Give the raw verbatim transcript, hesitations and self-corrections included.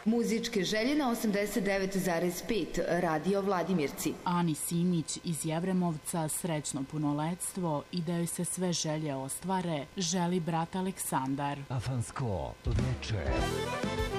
Muzičke želje na osamdeset devet zarez pet Radio Vladimirci. Ani Simić iz Jevremovca srećno punoletstvo i da joj se sve želje ostvare želi brat Aleksandar. Afansko veče.